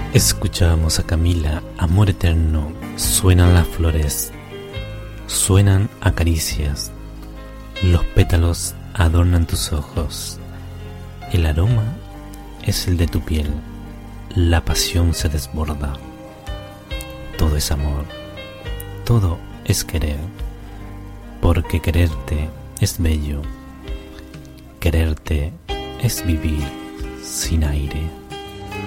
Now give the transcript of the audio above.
Escuchábamos a Camila, Amor Eterno. Suenan las flores, suenan a caricias, los pétalos adornan tus ojos, el aroma es el de tu piel, la pasión se desborda. Todo es amor, todo es querer, porque quererte es bello, quererte es vivir sin aire.